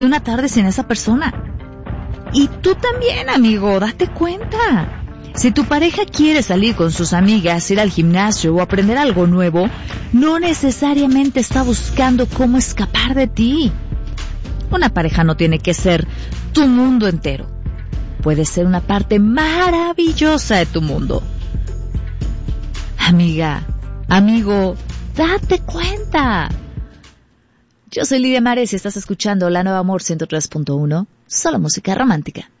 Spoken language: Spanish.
una tarde sin esa persona. Y tú también, amigo, date cuenta. Si tu pareja quiere salir con sus amigas, ir al gimnasio o aprender algo nuevo, no necesariamente está buscando cómo escapar de ti. Una pareja no tiene que ser tu mundo entero. Puede ser una parte maravillosa de tu mundo. Amiga, amigo, date cuenta. Yo soy Lidia Mares y estás escuchando La Nueva Amor 103.1, solo música romántica.